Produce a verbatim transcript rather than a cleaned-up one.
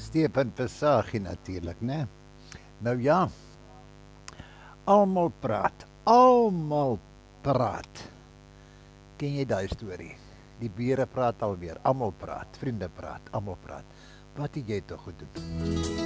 Stefan Versagie natuurlik, né? Nou ja, almal praat. Almal praat. Ken jy daai storie? Die bure praat alweer, almal praat, vriende praat, almal praat. Wat het jy tog gedoen?